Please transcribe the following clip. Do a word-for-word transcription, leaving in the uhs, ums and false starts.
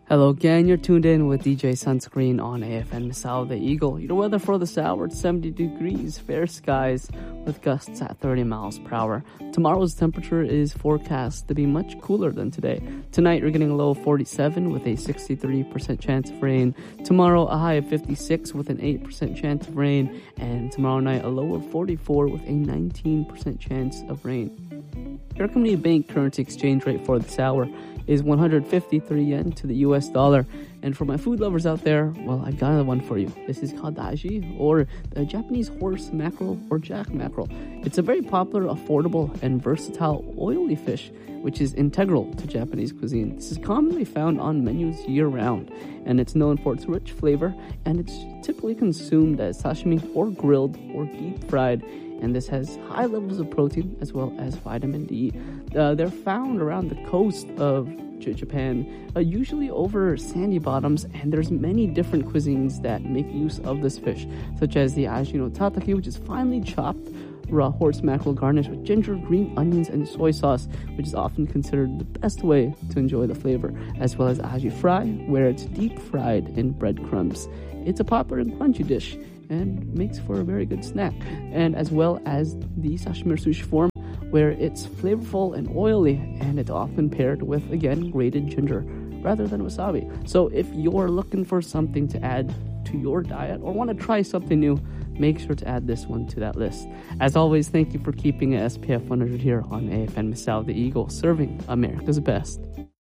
Hello gang, you're tuned in with D J Sunscreen on A F N Misao the Eagle. Your weather for this hour, it's seventy degrees, fair skies with gusts at thirty miles per hour. Tomorrow's temperature is forecast to be much cooler than today. Tonight you're getting a low of forty-seven with a sixty-three percent chance of rain. Tomorrow a high of fifty-six with an eight percent chance of rain. And tomorrow night a low of forty-four with a nineteen percent chance of rain. Your Community Bank currency exchange rate for this hour is one hundred fifty-three yen to the U S dollar. And for my food lovers out there, well, I've got another one for you. This is called dashi, or the Japanese horse mackerel or jack mackerel. It's a very popular, affordable, and versatile oily fish, which is integral to Japanese cuisine. This is commonly found on menus year-round, and it's known for its rich flavor, and it's typically consumed as sashimi or grilled or deep-fried. And this has high levels of protein as well as vitamin D. Uh, they're found around the coast of J- Japan, uh, usually over sandy bottoms, and there's many different cuisines that make use of this fish, such as the aji no tataki, which is finely chopped raw horse mackerel garnished with ginger, green onions, and soy sauce, which is often considered the best way to enjoy the flavor, as well as aji fry, where it's deep fried in breadcrumbs. It's a popular and crunchy dish and makes for a very good snack, and as well as the sashimi or sushi form, where it's flavorful and oily, and it's often paired with, again, grated ginger rather than wasabi. So if you're looking for something to add to your diet or want to try something new, make sure to add this one to that list. As always, thank you for keeping it S P F one hundred here on A F N Misao the Eagle, serving America's best.